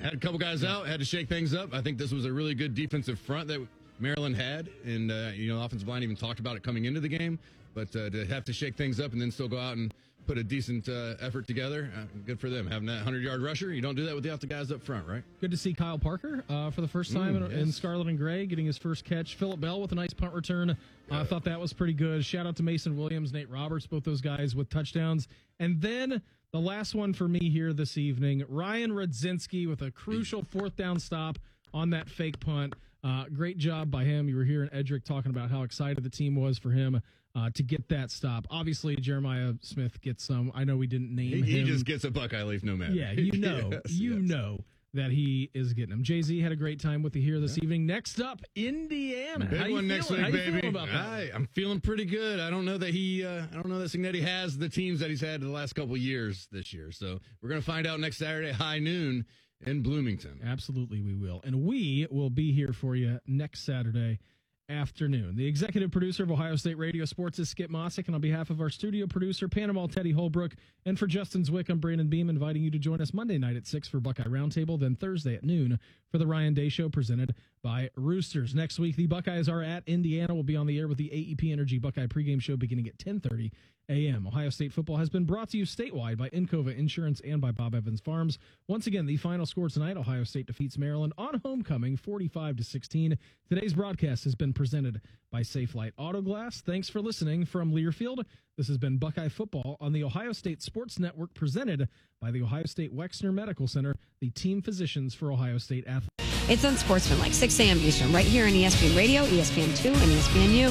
Had a couple guys out, had to shake things up. I think this was a really good defensive front that Maryland had, and offensive line even talked about it coming into the game. But to have to shake things up and then still go out and put a decent effort together, good for them. Having that 100-yard rusher, you don't do that without the guys up front, right? Good to see Kyle Parker for the first time in Scarlet and Gray, getting his first catch. Phillip Bell with a nice punt return. I thought that was pretty good. Shout out to Mason Williams, Nate Roberts, both those guys with touchdowns. And then the last one for me here this evening, Ryan Rudzinski with a crucial fourth down stop on that fake punt. Great job by him. You were hearing Edric talking about how excited the team was for him to get that stop. Obviously, Jeremiah Smith gets some. I know we didn't name him. He just gets a Buckeye leaf no matter. Yeah, you know that he is getting them. Jay-Z had a great time with you here this evening. Next up, Indiana. Big one next week, baby. I'm feeling pretty good. I don't know that Cignetti has the teams that he's had the last couple years this year. So we're going to find out next Saturday, high noon in Bloomington. Absolutely, we will. And we will be here for you next Saturday afternoon. The executive producer of Ohio State Radio Sports is Skip Mossick, and on behalf of our studio producer, Panama Teddy Holbrook, and for Justin Zwick, I'm Brandon Beam, inviting you to join us Monday night at 6 for Buckeye Roundtable, then Thursday at noon for the Ryan Day Show presented by Roosters. Next week, the Buckeyes are at Indiana. We'll be on the air with the AEP Energy Buckeye pregame show beginning at 10:30 a.m. Ohio State football has been brought to you statewide by Encova Insurance and by Bob Evans Farms. Once again, the final score tonight, Ohio State defeats Maryland on homecoming 45-16. Today's broadcast has been presented by Safelite Auto Glass. Thanks for listening from Learfield. This has been Buckeye Football on the Ohio State Sports Network, presented by the Ohio State Wexner Medical Center, the team physicians for Ohio State athletes. It's Unsportsmanlike, 6 a.m. Eastern, right here on ESPN Radio, ESPN2, and ESPNU.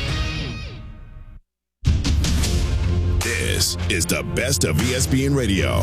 This is the best of ESPN Radio.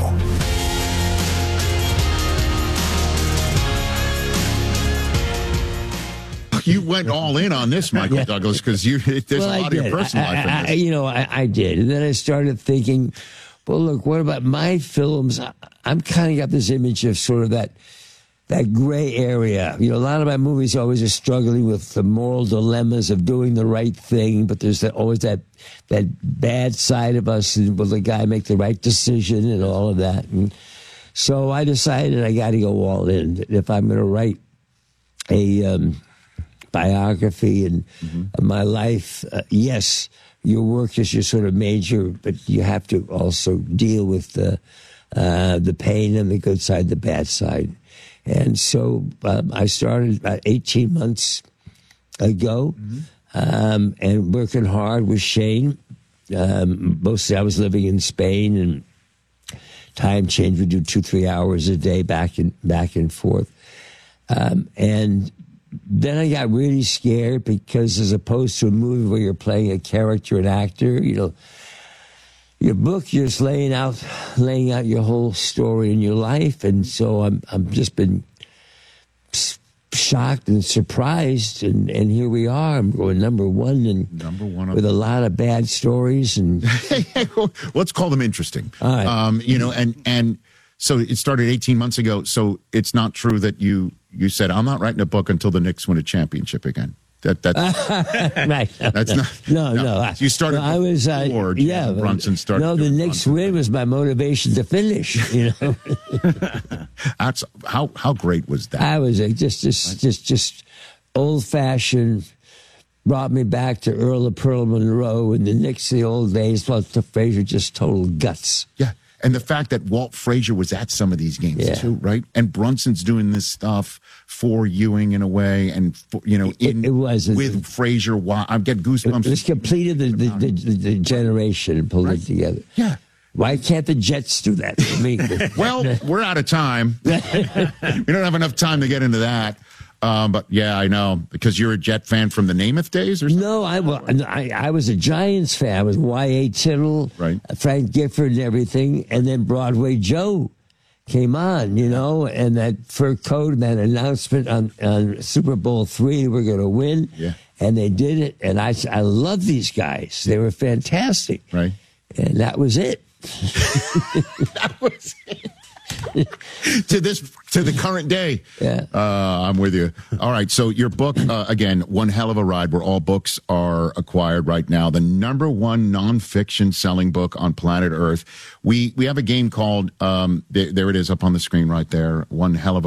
You went all in on this, Michael Douglas, because there's a lot of your personal life in this. I did. And then I started thinking, well, look, what about my films? I'm kind of got this image of sort of that gray area. A lot of my movies always are struggling with the moral dilemmas of doing the right thing, but there's always that bad side of us, and will the guy make the right decision and all of that. And so I decided I got to go all in. If I'm going to write a biography and my life, yes, your work is your sort of major, but you have to also deal with the pain and the good side, the bad side. And so I started about 18 months ago and working hard with Shane. Mostly I was living in Spain, and time change. We do 2-3 hours a day back and forth. And then I got really scared because, as opposed to a movie where you're playing a character, an actor, your book, you're just laying out your whole story in your life. And so I'm just been shocked and surprised, and here we are. I'm going number one with a lot of bad stories, and let's call them interesting. All right. And so it started 18 months ago. So it's not true that you said, I'm not writing a book until the Knicks win a championship again. That's right. That's not. No. You started. I was. Brunson started. No, the Knicks win was my motivation to finish. That's how great was that? I was just old fashioned. Brought me back to Earl of Pearl Monroe and the Knicks, the old days. Well, Frazier just total guts. Yeah. And the fact that Walt Frazier was at some of these games too, right? And Brunson's doing this stuff for Ewing in a way, and it was with Frazier. I get goosebumps. It completed the generation and pulled it together. Yeah. Why can't the Jets do that for me? Well, we're out of time. We don't have enough time to get into that. But yeah, I know, because you're a Jet fan from the Namath days, or something? No, I was a Giants fan. I was Y.A. Tittle, right. Frank Gifford and everything, and then Broadway Joe came on, and that fur coat and that announcement on Super Bowl III, we're going to win, and they did it, and I love these guys. They were fantastic. Right. And that was it. That was it. to the current day. Yeah. I'm with you. All right. So your book, again, one hell of a ride, where all books are acquired right now. The #1 nonfiction selling book on planet Earth. We have a game called, there it is up on the screen right there. One hell of a